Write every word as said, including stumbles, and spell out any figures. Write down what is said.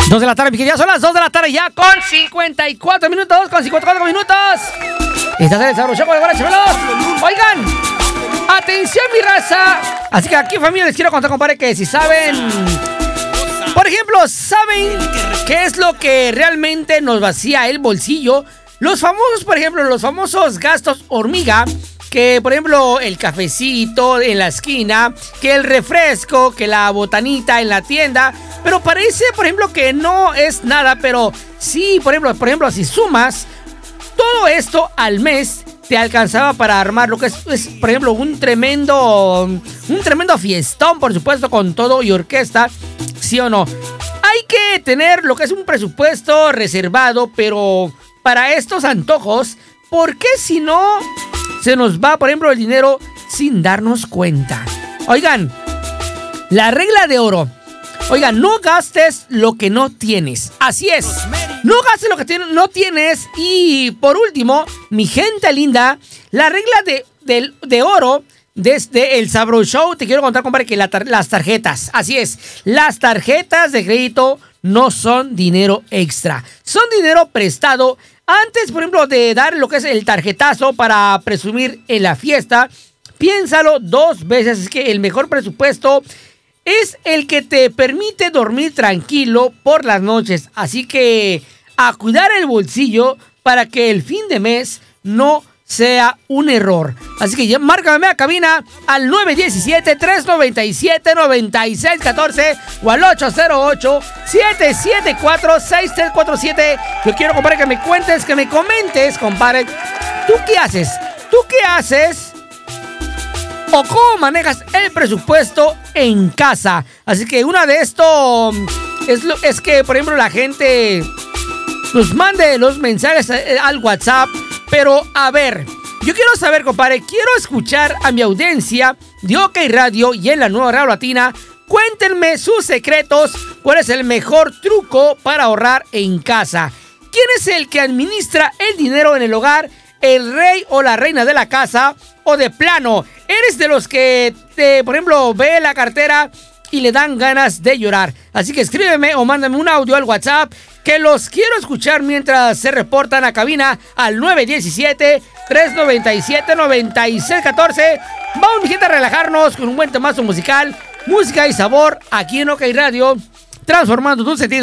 dos de la tarde, mi querida, son las dos de la tarde ya con cincuenta y cuatro minutos, con cincuenta y cuatro minutos. Estás en el Sabroso con el Guarache Veloz. Oigan, atención mi raza. Así que aquí, familia, les quiero contar, compadre, que si saben, por ejemplo, ¿saben qué es lo que realmente nos vacía el bolsillo? Los famosos, por ejemplo, los famosos gastos hormiga. Que, por ejemplo, el cafecito en la esquina, que el refresco, que la botanita en la tienda. Pero parece, por ejemplo, que no es nada. Pero sí, por ejemplo, por ejemplo, si sumas todo esto al mes, te alcanzaba para armar lo que es, es, por ejemplo, un tremendo, un tremendo fiestón, por supuesto, con todo y orquesta, ¿sí o no? Hay que tener lo que es un presupuesto reservado, pero para estos antojos, ¿por qué si no se nos va, por ejemplo, el dinero sin darnos cuenta? Oigan, la regla de oro. Oigan, no gastes lo que no tienes. Así es. No gastes lo que no tienes. Y por último, mi gente linda, la regla de, de, de oro desde el Sabro Show, te quiero contar, compadre, que la tar- las tarjetas. Así es. Las tarjetas de crédito no son dinero extra. Son dinero prestado. Antes, por ejemplo, de dar lo que es el tarjetazo para presumir en la fiesta, piénsalo dos veces. Es que el mejor presupuesto es el que te permite dormir tranquilo por las noches. Así que a cuidar el bolsillo para que el fin de mes no sea un error. Así que ya márcame a cabina al nueve uno siete, tres nueve siete, nueve seis uno cuatro o al ocho cero ocho, siete siete cuatro, seis tres cuatro siete. Yo quiero, compadre, que me cuentes, que me comentes, compadre, ¿tú qué haces? ¿Tú qué haces? ¿O cómo manejas el presupuesto en casa? Así que una de esto es, lo, es que, por ejemplo, la gente nos mande los mensajes al WhatsApp. Pero, a ver, yo quiero saber, compadre, quiero escuchar a mi audiencia de OK Radio y en la Nueva Radio Latina. Cuéntenme sus secretos. ¿Cuál es el mejor truco para ahorrar en casa? ¿Quién es el que administra el dinero en el hogar? ¿El rey o la reina de la casa? ¿O de plano, eres de los que, te, por ejemplo, ve la cartera y le dan ganas de llorar? Así que escríbeme o mándame un audio al WhatsApp, que los quiero escuchar mientras se reportan a cabina al nueve uno siete, tres nueve siete, nueve seis uno cuatro. Vamos, mi gente, a relajarnos con un buen temazo musical, música y sabor, aquí en OK Radio, transformando tus sentidos